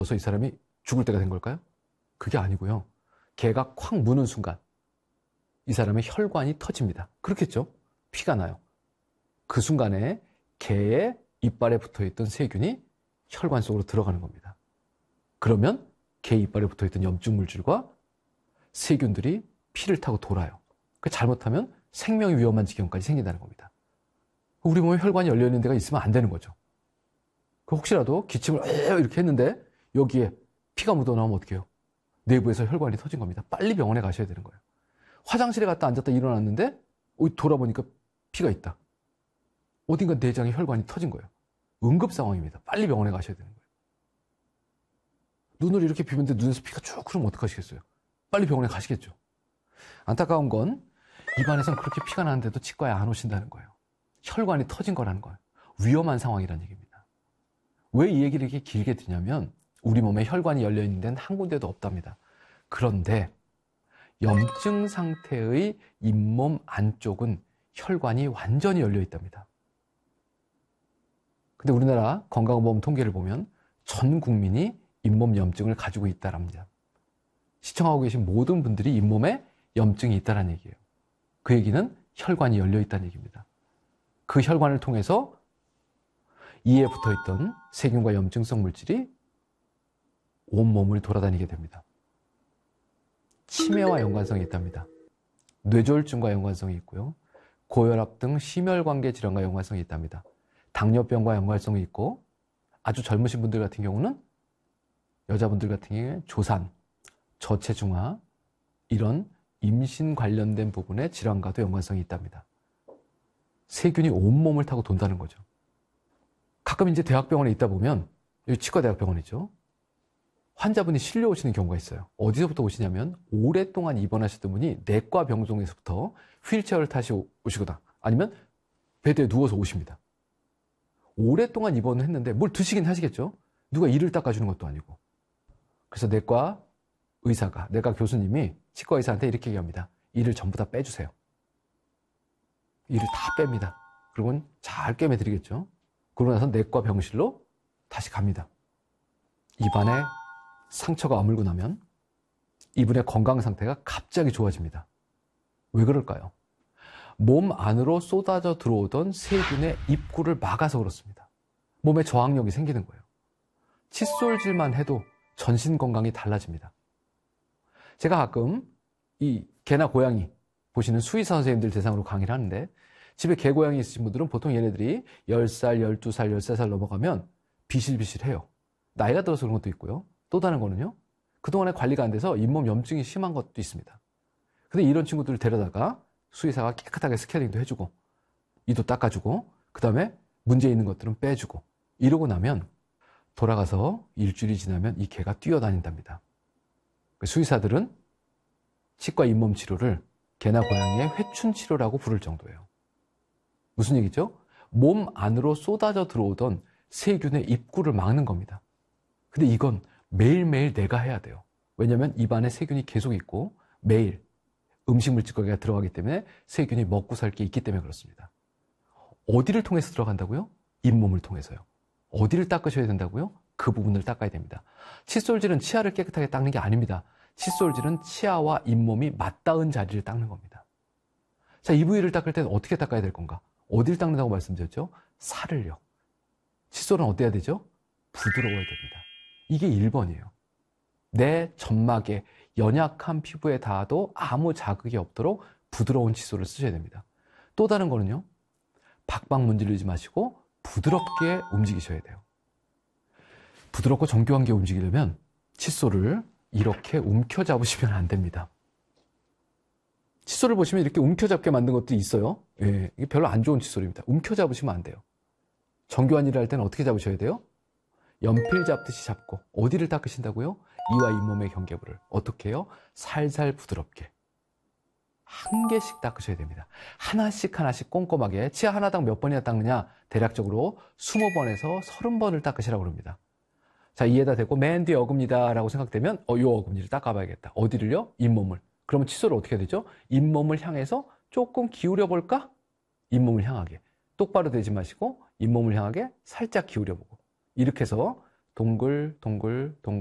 이 사람이 죽을 때가 된 걸까요? 그게 아니고요. 개가 콱 무는 순간 이 사람의 혈관이 터집니다. 그렇겠죠? 피가 나요. 그 순간에 개의 이빨에 붙어있던 세균이 혈관 속으로 들어가는 겁니다. 그러면 개 이빨에 붙어있던 염증 물질과 세균들이 피를 타고 돌아요. 잘못하면 생명이 위험한 지경까지 생긴다는 겁니다. 우리 몸에 혈관이 열려있는 데가 있으면 안 되는 거죠. 혹시라도 기침을 이렇게 했는데 여기에 피가 묻어나오면 어떡해요? 내부에서 혈관이 터진 겁니다. 빨리 병원에 가셔야 되는 거예요. 화장실에 갔다 앉았다 일어났는데 돌아보니까 피가 있다. 어딘가 내장에 혈관이 터진 거예요. 응급 상황입니다. 빨리 병원에 가셔야 되는 거예요. 눈을 이렇게 비비는데 눈에서 피가 쭉 흐르면 어떡하시겠어요? 빨리 병원에 가시겠죠. 안타까운 건 입안에선 그렇게 피가 나는데도 치과에 안 오신다는 거예요. 혈관이 터진 거라는 거예요. 위험한 상황이라는 얘기입니다. 왜 이 얘기를 이렇게 길게 드냐면 우리 몸에 혈관이 열려있는 데는 한 군데도 없답니다. 그런데 염증 상태의 잇몸 안쪽은 혈관이 완전히 열려있답니다. 근데 우리나라 건강보험 통계를 보면 전 국민이 잇몸 염증을 가지고 있다랍니다. 시청하고 계신 모든 분들이 잇몸에 염증이 있다는 얘기예요. 그 얘기는 혈관이 열려있다는 얘기입니다. 그 혈관을 통해서 이에 붙어있던 세균과 염증성 물질이 온몸을 돌아다니게 됩니다. 치매와 연관성이 있답니다. 뇌졸중과 연관성이 있고요. 고혈압 등 심혈관계 질환과 연관성이 있답니다. 당뇨병과 연관성이 있고 아주 젊으신 분들 같은 경우는 여자분들 같은 경우에 조산, 저체중아 이런 임신 관련된 부분의 질환과도 연관성이 있답니다. 세균이 온몸을 타고 돈다는 거죠. 가끔 이제 대학병원에 있다 보면 여기 치과대학병원이죠. 환자분이 실려오시는 경우가 있어요. 어디서부터 오시냐면 오랫동안 입원하셨던 분이 내과 병동에서부터 휠체어를 타시고 오시거나 아니면 베드에 누워서 오십니다. 오랫동안 입원을 했는데 뭘 드시긴 하시겠죠. 누가 이를 닦아주는 것도 아니고. 그래서 내과 의사가, 내과 교수님이 치과 의사한테 이렇게 얘기합니다. 이를 전부 다 빼주세요. 이를 다 뺍니다. 그리고는 잘 꿰매드리겠죠. 그러고 나서 내과 병실로 다시 갑니다. 입안에 상처가 아물고 나면 이분의 건강 상태가 갑자기 좋아집니다. 왜 그럴까요? 몸 안으로 쏟아져 들어오던 세균의 입구를 막아서 그렇습니다. 몸에 저항력이 생기는 거예요. 칫솔질만 해도 전신 건강이 달라집니다. 제가 가끔 이 개나 고양이 보시는 수의사 선생님들 대상으로 강의를 하는데 집에 개, 고양이 있으신 분들은 보통 얘네들이 10살, 12살, 13살 넘어가면 비실비실해요. 나이가 들어서 그런 것도 있고요. 또 다른 거는요. 그동안에 관리가 안 돼서 잇몸 염증이 심한 것도 있습니다. 근데 이런 친구들을 데려다가 수의사가 깨끗하게 스캐닝도 해주고 이도 닦아주고 그 다음에 문제 있는 것들은 빼주고 이러고 나면 돌아가서 일주일이 지나면 이 개가 뛰어다닌답니다. 수의사들은 치과 잇몸 치료를 개나 고양이의 회춘 치료라고 부를 정도예요. 무슨 얘기죠? 몸 안으로 쏟아져 들어오던 세균의 입구를 막는 겁니다. 근데 이건 매일매일 내가 해야 돼요. 왜냐하면 입안에 세균이 계속 있고 매일 음식물 찌꺼기가 들어가기 때문에 세균이 먹고 살 게 있기 때문에 그렇습니다. 어디를 통해서 들어간다고요? 잇몸을 통해서요. 어디를 닦으셔야 된다고요? 그 부분을 닦아야 됩니다. 칫솔질은 치아를 깨끗하게 닦는 게 아닙니다. 칫솔질은 치아와 잇몸이 맞닿은 자리를 닦는 겁니다. 자, 이 부위를 닦을 때는 어떻게 닦아야 될 건가? 어디를 닦는다고 말씀드렸죠? 살을요. 칫솔은 어때야 되죠? 부드러워야 됩니다. 이게 1번이에요. 내 점막에 연약한 피부에 닿아도 아무 자극이 없도록 부드러운 칫솔을 쓰셔야 됩니다. 또 다른 거는요. 박박 문지르지 마시고 부드럽게 움직이셔야 돼요. 부드럽고 정교하게 움직이려면 칫솔을 이렇게 움켜잡으시면 안 됩니다. 칫솔을 보시면 이렇게 움켜잡게 만든 것도 있어요. 예, 이게 별로 안 좋은 칫솔입니다. 움켜잡으시면 안 돼요. 정교한 일을 할 때는 어떻게 잡으셔야 돼요? 연필 잡듯이 잡고 어디를 닦으신다고요? 이와 잇몸의 경계부를. 어떻게 해요? 살살 부드럽게. 한 개씩 닦으셔야 됩니다. 하나씩 하나씩 꼼꼼하게. 치아 하나당 몇 번이나 닦느냐? 대략적으로 20번에서 30번을 닦으시라고 합니다. 자, 이에다 대고 맨 뒤에 어금니다 라고 생각되면 요 어금니를 닦아봐야겠다. 어디를요? 잇몸을. 그러면 칫솔을 어떻게 해야 되죠? 잇몸을 향해서 조금 기울여 볼까? 잇몸을 향하게. 똑바로 대지 마시고 잇몸을 향하게 살짝 기울여 보고. 이렇게 해서 동글 동글 동글